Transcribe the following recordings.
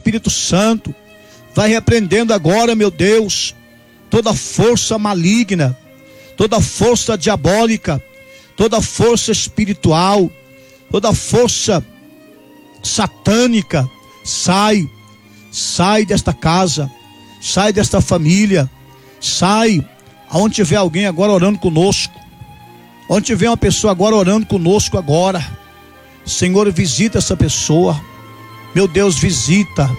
Espírito Santo, vai repreendendo agora, meu Deus, toda força maligna, toda força diabólica, toda força espiritual, toda força satânica. Sai desta casa, sai desta família, sai. Aonde tiver alguém agora orando conosco, onde tiver uma pessoa agora orando conosco agora, Senhor, visita essa pessoa, meu Deus, visita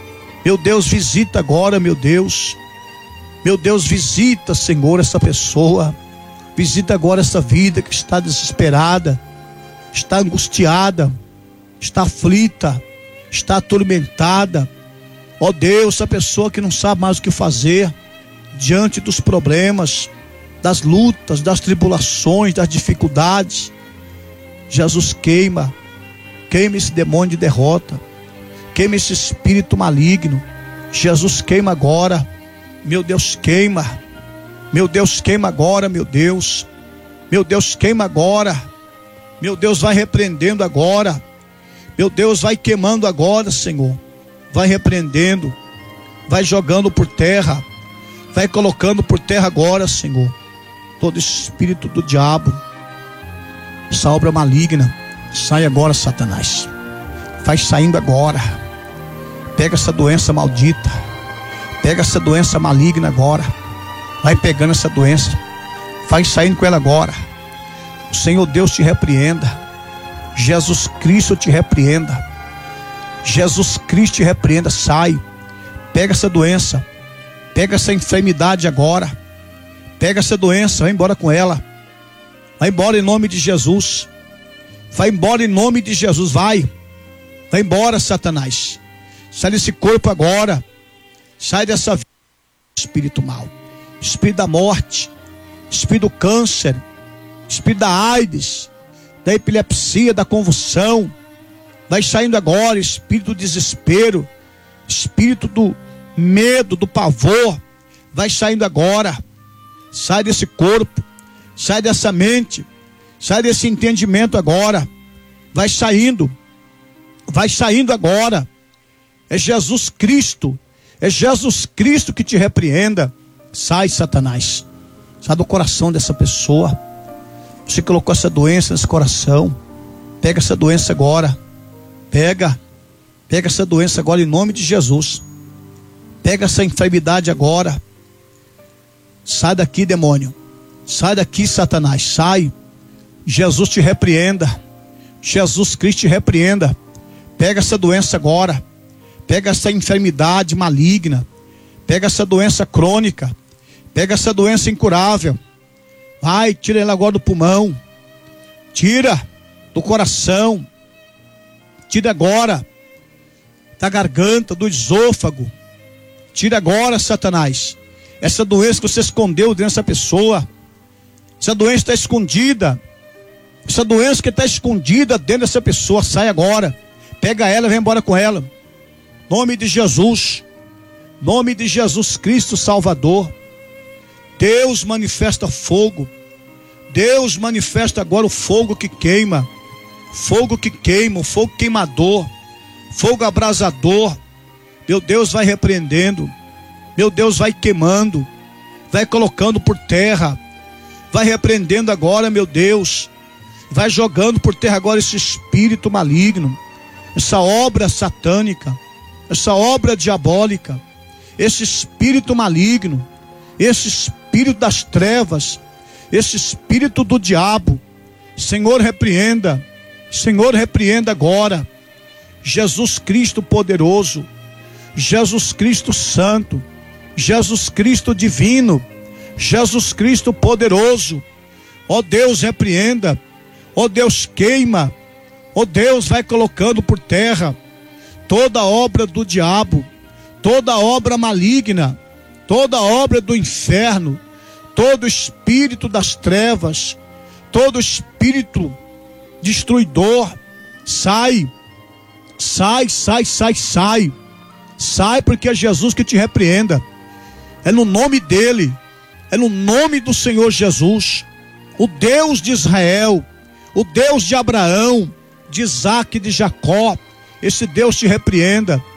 agora, meu Deus, visita, Senhor, essa pessoa, visita agora essa vida que está desesperada, está angustiada, está aflita, está atormentada, ó Deus, essa pessoa que não sabe mais o que fazer diante dos problemas, das lutas, das tribulações, das dificuldades. Jesus, queima esse demônio de derrota, queima esse espírito maligno. Jesus, queima agora, meu Deus, queima, meu Deus, queima agora, meu Deus, queima agora, meu Deus, vai repreendendo agora, meu Deus, vai queimando agora, Senhor, vai repreendendo, vai jogando por terra, vai colocando por terra agora, Senhor, todo espírito do diabo, essa obra maligna. Sai agora, Satanás, vai saindo agora, pega essa doença maldita, pega essa doença maligna agora, vai pegando essa doença, vai saindo com ela agora. O Senhor Deus te repreenda, Jesus Cristo te repreenda, Jesus Cristo te repreenda. Sai, pega essa doença, pega essa enfermidade agora, pega essa doença, vai embora com ela, vai embora em nome de Jesus, vai embora em nome de Jesus, vai embora, Satanás, sai desse corpo agora, sai dessa vida, espírito mau, espírito da morte, espírito do câncer, espírito da AIDS, da epilepsia, da convulsão, vai saindo agora, espírito do desespero, espírito do medo, do pavor, vai saindo agora, sai desse corpo, sai dessa mente, sai desse entendimento agora, vai saindo agora. É Jesus Cristo que te repreenda. Sai, Satanás, sai do coração dessa pessoa. Você colocou essa doença nesse coração, pega essa doença agora, pega essa doença agora em nome de Jesus, pega essa enfermidade agora, sai daqui, demônio, sai daqui, Satanás, sai. Jesus te repreenda, Jesus Cristo te repreenda. Pega essa doença agora, pega essa enfermidade maligna, pega essa doença crônica, pega essa doença incurável, vai, tira ela agora do pulmão, tira do coração, tira agora da garganta, do esôfago, tira agora, Satanás, essa doença que você escondeu dentro dessa pessoa, essa doença está escondida, essa doença que está escondida dentro dessa pessoa, sai agora, pega ela, vem embora com ela, nome de Jesus Cristo Salvador. Deus manifesta fogo, Deus manifesta agora o fogo que queima, o fogo queimador, fogo abrasador. Meu Deus, vai repreendendo, meu Deus, vai queimando, vai colocando por terra, vai repreendendo agora, meu Deus, vai jogando por terra agora esse espírito maligno, essa obra satânica, essa obra diabólica, esse espírito maligno, esse espírito das trevas, esse espírito do diabo. Senhor, repreenda agora. Jesus Cristo poderoso, Jesus Cristo santo, Jesus Cristo divino, Jesus Cristo poderoso. Ó Deus, repreenda, ó Deus, queima, ó Deus, vai colocando por terra toda obra do diabo, toda obra maligna, toda obra do inferno, todo espírito das trevas, todo espírito destruidor. Sai, porque é Jesus que te repreenda, é no nome dele, é no nome do Senhor Jesus, o Deus de Israel, o Deus de Abraão, de Isaque e de Jacó. Esse Deus te repreenda,